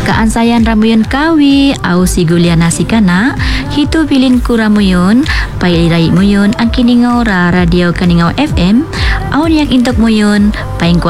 Kaan sayan ramuyun kawi au sigulia nasi kana hitu pilin ku ramuyun pai irai muyun ang kiningau ra radio Kaningau FM au yang intok muyun paing